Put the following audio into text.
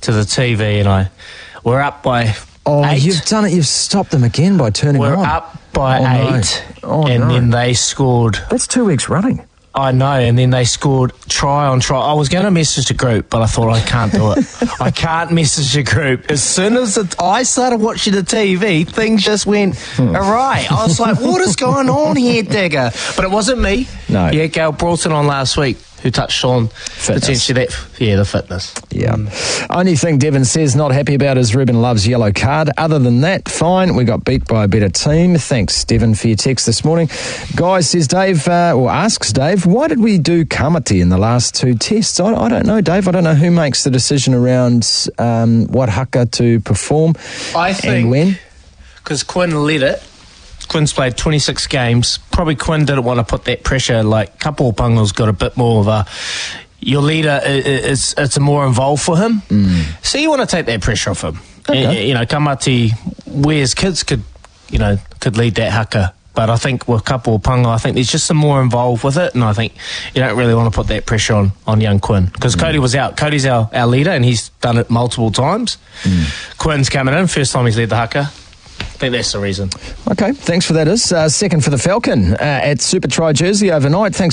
to the TV, and we're up by 8. You've done it. You've stopped them again by turning We're on. up by 8, then they scored. That's 2 weeks running. I know, and then they scored try on try. I was going to message the group, but I thought I can't do it. I can't message the group. As soon as I started watching the TV, things just went awry. I was like, what is going on here, Digger? But it wasn't me. No. Yeah, Gail brought it on last week, who touched on potentially the fitness. Yeah. Only thing Devon says not happy about is Ruben Love's yellow card. Other than that, fine. We got beat by a better team. Thanks, Devon, for your text this morning. Guy says, asks Dave, why did we do Kamati in the last 2 tests? I don't know, Dave. I don't know who makes the decision around what haka to perform and when. Because Quinn led it. Quinn's played 26 games. Probably Quinn didn't want to put that pressure. Like, Kapōpunga's got a bit more of a... Your leader, it's more involved for him. So you want to take that pressure off him. Okay. Kamati, whereas kids could lead that haka. But I think with Kapōpunga, I think there's just some more involved with it. And I think you don't really want to put that pressure on young Quinn. Because Cody was out. Cody's our leader, and he's done it multiple times. Quinn's coming in. First time he's led the haka. I think that's the reason. Okay, thanks for that. Second for the Falcon at Super Tri Jersey overnight. Thanks.